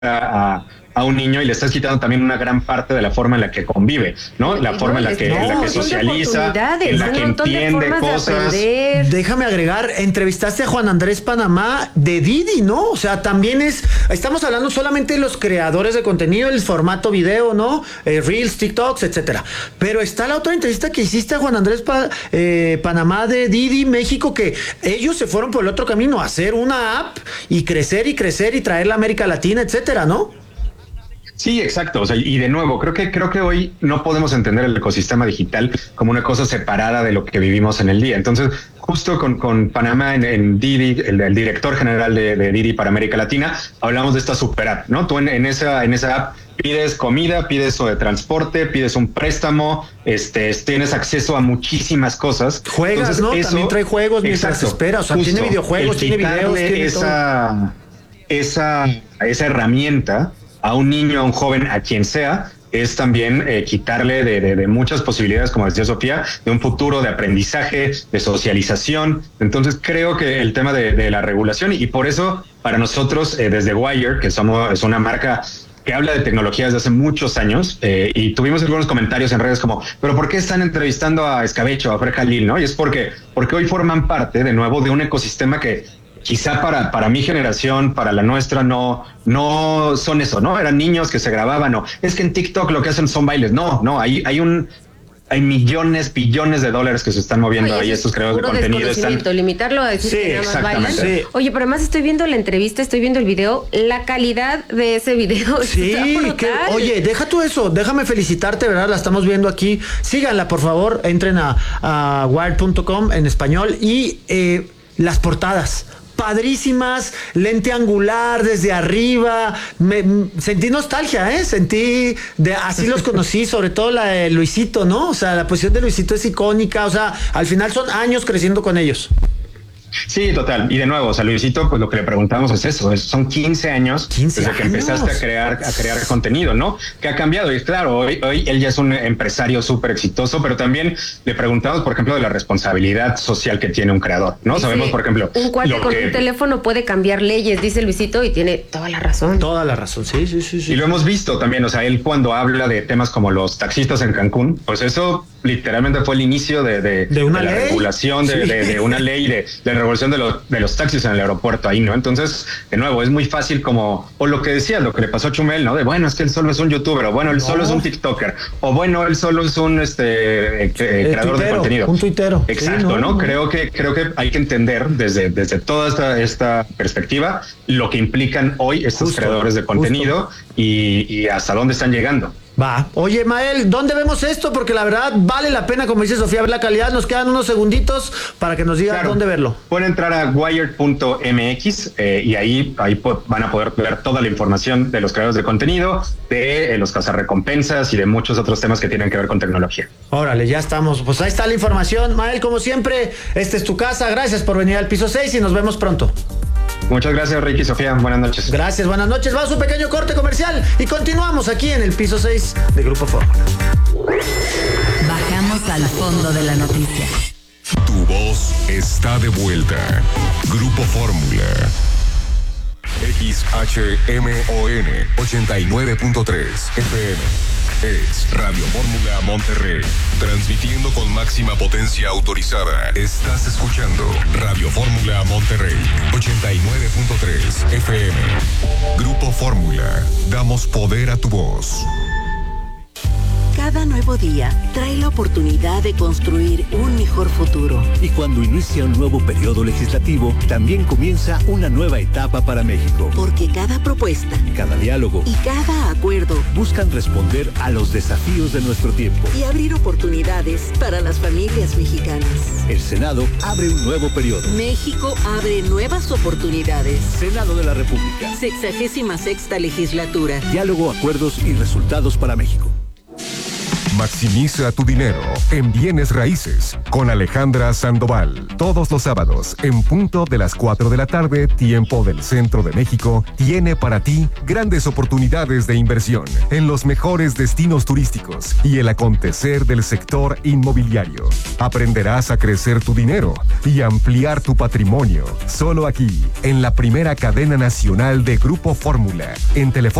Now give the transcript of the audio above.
a un niño y le estás quitando también una gran parte de la forma en la que convive, ¿no? La forma en la que socializa, en la que entiende cosas. Déjame agregar, entrevistaste a Juan Andrés Panamá de Didi, ¿no? O sea, también estamos hablando solamente de los creadores de contenido, el formato video, ¿no? Reels, TikToks, etcétera. Pero está la otra entrevista que hiciste a Juan Andrés Panamá de Didi México, que ellos se fueron por el otro camino, a hacer una app y crecer y traerla a América Latina, etcétera, ¿no? Sí, exacto. O sea, y de nuevo, creo que hoy no podemos entender el ecosistema digital como una cosa separada de lo que vivimos en el día. Entonces, justo con Panamá en Didi, el director general de Didi para América Latina, hablamos de esta super app, ¿no? Tú en esa app pides comida, pides de transporte, pides un préstamo, tienes acceso a muchísimas cosas. Juegas, entonces, ¿no? Eso, también trae juegos mientras esperas. O sea, justo, tiene videojuegos, tiene videos, tiene esa herramienta a un niño, a un joven, a quien sea, es también quitarle de muchas posibilidades, como decía Sofía, de un futuro de aprendizaje, de socialización. Entonces creo que el tema de la regulación, y por eso para nosotros desde Wire, que es una marca que habla de tecnología desde hace muchos años, y tuvimos algunos comentarios en redes como, pero ¿por qué están entrevistando a Escabecho, a Fer Jalil, no? Y es porque hoy forman parte de nuevo de un ecosistema que quizá para mi generación, para la nuestra, no son eso, ¿no? Eran niños que se grababan, o es que en TikTok lo que hacen son bailes. No, hay millones, billones de dólares que se están moviendo ahí estos creadores de contenido. Limitarlo a decir que nada más bailan. Sí. Oye, pero además estoy viendo la entrevista, estoy viendo el video, la calidad de ese video está brutal. Oye, deja tú eso, déjame felicitarte, ¿verdad? La estamos viendo aquí. Síganla, por favor, entren a wired.com en español y las portadas. Padrísimas, lente angular desde arriba, sentí nostalgia, así los conocí, sobre todo la de Luisito, ¿no? O sea, la posición de Luisito es icónica, o sea, al final son años creciendo con ellos. Sí, total. Y de nuevo, o sea, Luisito, pues lo que le preguntamos es eso, son 15 años desde que empezaste a crear contenido, ¿no? Que ha cambiado. Y claro, hoy él ya es un empresario súper exitoso, pero también le preguntamos, por ejemplo, de la responsabilidad social que tiene un creador, ¿no? Dice, sabemos, por ejemplo, un cuate con un teléfono puede cambiar leyes, dice Luisito, y tiene toda la razón. Toda la razón, sí. Y lo hemos visto también, o sea, él cuando habla de temas como los taxistas en Cancún, pues eso literalmente fue el inicio de una ley, regulación, de una ley de revolución de los taxis en el aeropuerto ahí, ¿no? Entonces, de nuevo, es muy fácil como, o lo que decía, lo que le pasó a Chumel, ¿no? De bueno, es que él solo es un youtuber, o bueno, él solo es un TikToker, o bueno, él solo es un creador de contenido. Un tuitero. Exacto, ¿no? Creo que hay que entender desde toda esta perspectiva lo que implican hoy estos creadores de contenido y hasta dónde están llegando. Va. Oye, Mael, ¿dónde vemos esto? Porque la verdad vale la pena, como dice Sofía, ver la calidad. Nos quedan unos segunditos para que nos digan dónde verlo. Pueden entrar a wired.mx y ahí van a poder ver toda la información de los creadores de contenido, de los cazarrecompensas y de muchos otros temas que tienen que ver con tecnología. Órale, ya estamos. Pues ahí está la información. Mael, como siempre, esta es tu casa. Gracias por venir al Piso 6 y nos vemos pronto. Muchas gracias, Ricky y Sofía. Buenas noches. Gracias, buenas noches. Vamos a un pequeño corte comercial y continuamos aquí en el Piso 6 de Grupo Fórmula. Bajamos al fondo de la noticia. Tu voz está de vuelta. Grupo Fórmula. XHMON 89.3 FM. Es Radio Fórmula Monterrey. Transmitiendo con máxima potencia autorizada. Estás escuchando Radio Fórmula Monterrey 89.3 FM. Grupo Fórmula. Damos poder a tu voz. Cada nuevo día trae la oportunidad de construir un mejor futuro. Y cuando inicia un nuevo periodo legislativo, también comienza una nueva etapa para México. Porque cada propuesta, cada diálogo y cada acuerdo buscan responder a los desafíos de nuestro tiempo y abrir oportunidades para las familias mexicanas. El Senado abre un nuevo periodo. México abre nuevas oportunidades. Senado de la República. 66ª legislatura. Diálogo, acuerdos y resultados para México. Maximiza tu dinero en bienes raíces con Alejandra Sandoval. Todos los sábados, en punto de las 4 de la tarde, tiempo del Centro de México, tiene para ti grandes oportunidades de inversión en los mejores destinos turísticos y el acontecer del sector inmobiliario. Aprenderás a crecer tu dinero y ampliar tu patrimonio. Solo aquí, en la primera cadena nacional de Grupo Fórmula, en teléfono